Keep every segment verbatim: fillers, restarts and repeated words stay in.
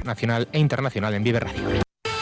nacional e internacional en Vive Radio.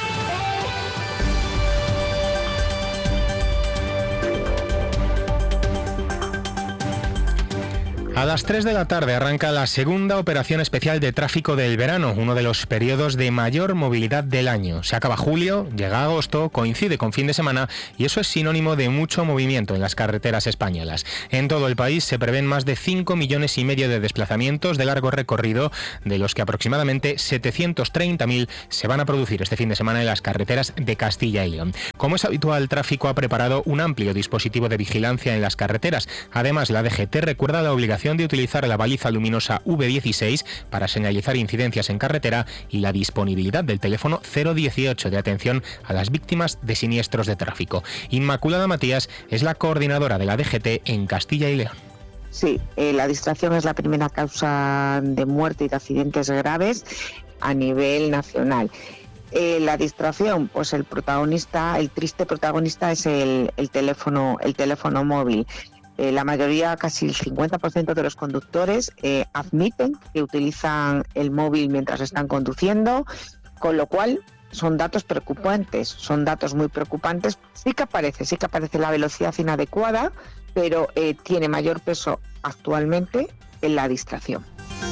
A las tres de la tarde arranca la segunda operación especial de tráfico del verano, uno de los periodos de mayor movilidad del año. Se acaba julio, llega agosto, coincide con fin de semana y eso es sinónimo de mucho movimiento en las carreteras españolas. En todo el país se prevén más de cinco millones y medio de desplazamientos de largo recorrido, de los que aproximadamente setecientos treinta mil se van a producir este fin de semana en las carreteras de Castilla y León. Como es habitual, el tráfico ha preparado un amplio dispositivo de vigilancia en las carreteras. Además, la D G T recuerda la obligación de utilizar la baliza luminosa V dieciséis para señalizar incidencias en carretera y la disponibilidad del teléfono cero dieciocho de atención a las víctimas de siniestros de tráfico. Inmaculada Matías es la coordinadora de la D G T en Castilla y León. Sí, eh, la distracción es la primera causa de muerte y de accidentes graves a nivel nacional. Eh, la distracción, pues el protagonista, el triste protagonista es el, el teléfono, el teléfono móvil. Eh, la mayoría, casi el cincuenta por ciento de los conductores eh, admiten que utilizan el móvil mientras están conduciendo, con lo cual son datos preocupantes, son datos muy preocupantes. Sí que aparece, sí que aparece la velocidad inadecuada, pero eh, tiene mayor peso actualmente en la distracción.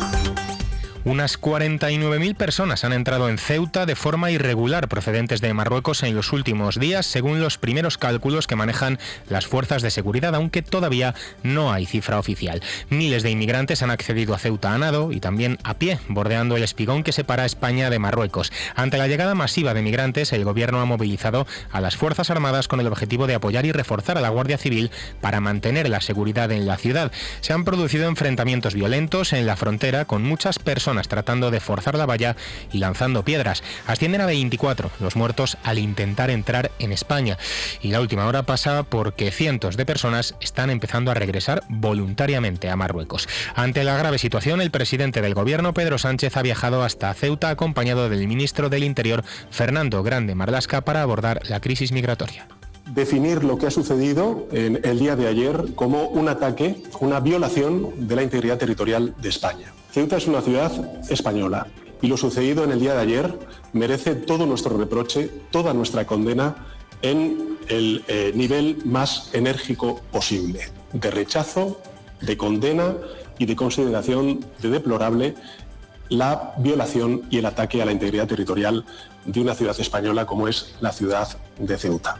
Unas cuarenta y nueve mil personas han entrado en Ceuta de forma irregular procedentes de Marruecos en los últimos días, según los primeros cálculos que manejan las fuerzas de seguridad, aunque todavía no hay cifra oficial. Miles de inmigrantes han accedido a Ceuta a nado y también a pie, bordeando el espigón que separa a España de Marruecos. Ante la llegada masiva de migrantes, el gobierno ha movilizado a las Fuerzas Armadas con el objetivo de apoyar y reforzar a la Guardia Civil para mantener la seguridad en la ciudad. Se han producido enfrentamientos violentos en la frontera con muchas personas tratando de forzar la valla y lanzando piedras. Ascienden a veinticuatro los muertos al intentar entrar en España. Y la última hora pasa porque cientos de personas están empezando a regresar voluntariamente a Marruecos. Ante la grave situación, el presidente del gobierno, Pedro Sánchez, ha viajado hasta Ceuta acompañado del ministro del Interior, Fernando Grande Marlaska, para abordar la crisis migratoria. Definir lo que ha sucedido en el día de ayer como un ataque, una violación de la integridad territorial de España. Ceuta es una ciudad española y lo sucedido en el día de ayer merece todo nuestro reproche, toda nuestra condena en el eh, nivel más enérgico posible, de rechazo, de condena y de consideración de deplorable la violación y el ataque a la integridad territorial de una ciudad española como es la ciudad de Ceuta.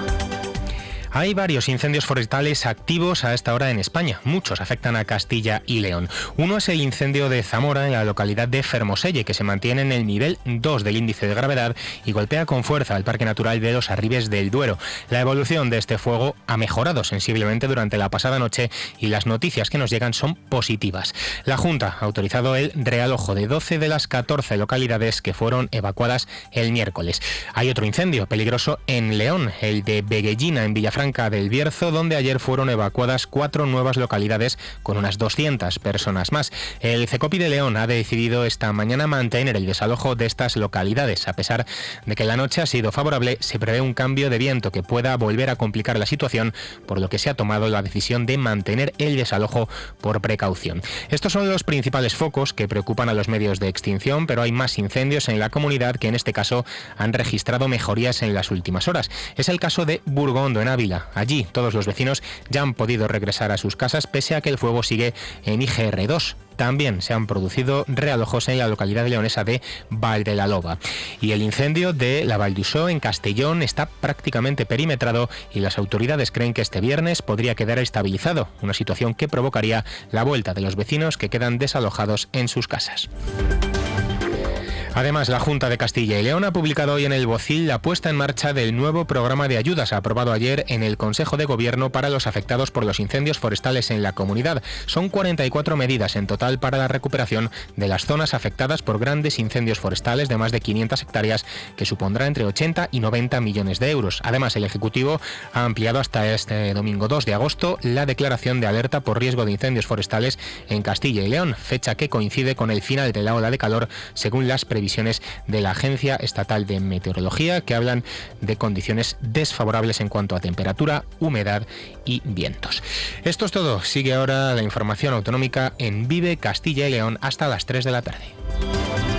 Hay varios incendios forestales activos a esta hora en España. Muchos afectan a Castilla y León. Uno es el incendio de Zamora, en la localidad de Fermoselle, que se mantiene en el nivel dos del índice de gravedad y golpea con fuerza al Parque Natural de los Arribes del Duero. La evolución de este fuego ha mejorado sensiblemente durante la pasada noche y las noticias que nos llegan son positivas. La Junta ha autorizado el realojo de doce de las catorce localidades que fueron evacuadas el miércoles. Hay otro incendio peligroso en León, el de Beguellina, en Villafranca del Bierzo, donde ayer fueron evacuadas cuatro nuevas localidades con unas doscientas personas más. El CECOPI de León ha decidido esta mañana mantener el desalojo de estas localidades. A pesar de que la noche ha sido favorable, se prevé un cambio de viento que pueda volver a complicar la situación, por lo que se ha tomado la decisión de mantener el desalojo por precaución. Estos son los principales focos que preocupan a los medios de extinción, pero hay más incendios en la comunidad que en este caso han registrado mejorías en las últimas horas. Es el caso de Burgondo, en Ávila. Allí todos los vecinos ya han podido regresar a sus casas pese a que el fuego sigue en I G R dos. También se han producido realojos en la localidad leonesa de Valdelaloba. Y el incendio de la Val d'Uixó, en Castellón, está prácticamente perimetrado y las autoridades creen que este viernes podría quedar estabilizado, una situación que provocaría la vuelta de los vecinos que quedan desalojados en sus casas. Además, la Junta de Castilla y León ha publicado hoy en el Bocil la puesta en marcha del nuevo programa de ayudas aprobado ayer en el Consejo de Gobierno para los afectados por los incendios forestales en la comunidad. Son cuarenta y cuatro medidas en total para la recuperación de las zonas afectadas por grandes incendios forestales de más de quinientas hectáreas, que supondrá entre ochenta y noventa millones de euros. Además, el Ejecutivo ha ampliado hasta este domingo dos de agosto la declaración de alerta por riesgo de incendios forestales en Castilla y León, fecha que coincide con el final de la ola de calor, según las previsiones de la Agencia Estatal de Meteorología, que hablan de condiciones desfavorables en cuanto a temperatura, humedad y vientos. Esto es todo. Sigue ahora la información autonómica en Vive Castilla y León hasta las tres de la tarde.